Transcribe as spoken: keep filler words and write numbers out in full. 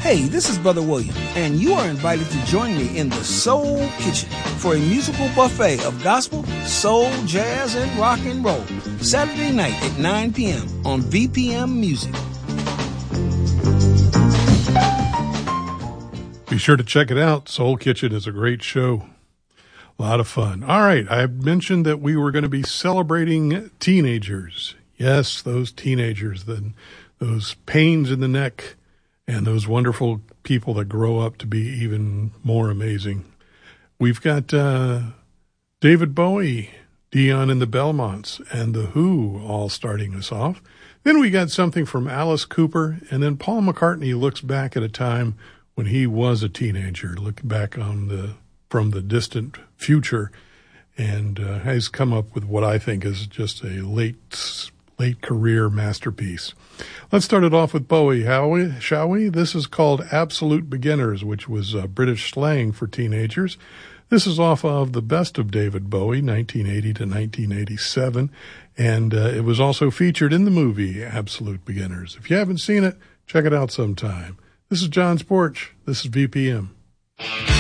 Hey, this is Brother William, and you are invited to join me in the Soul Kitchen for a musical buffet of gospel, soul, jazz, and rock and roll. Saturday night at nine p.m. on V P M Music. Be sure to check it out. Soul Kitchen is a great show. A lot of fun. All right, I mentioned that we were going to be celebrating teenagers. Yes, those teenagers, the, those pains in the neck, and those wonderful people that grow up to be even more amazing. We've got uh, David Bowie, Dion and the Belmonts, and The Who all starting us off. Then we got something from Alice Cooper, and then Paul McCartney looks back at a time when he was a teenager, looking back on the from the distant future, and uh, has come up with what I think is just a late late career masterpiece. Let's start it off with Bowie, shall we? Shall we? This is called Absolute Beginners, which was uh, British slang for teenagers. This is off of The Best of David Bowie, nineteen eighty to nineteen eighty-seven, and uh, it was also featured in the movie Absolute Beginners. If you haven't seen it, check it out sometime. This is John's Porch. This is V P M.